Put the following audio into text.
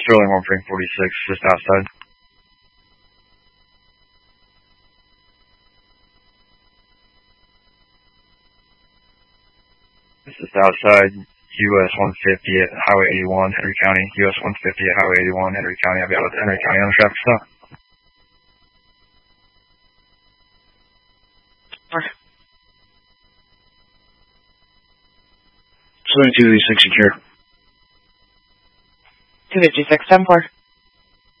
Sterling 1 frame 46, just outside. This is outside US 150 at Highway 81, Henry County. US 150 at Highway 81, Henry County. I'll be out of Henry County on the traffic stop. Sterling 286 secure. 256, 10-4.